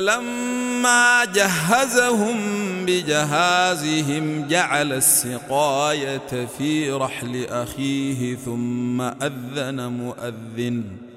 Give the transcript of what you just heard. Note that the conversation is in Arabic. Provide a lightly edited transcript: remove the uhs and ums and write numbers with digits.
لما جهزهم بجهازهم جعل السقاية في رحل أخيه ثم أذن مؤذن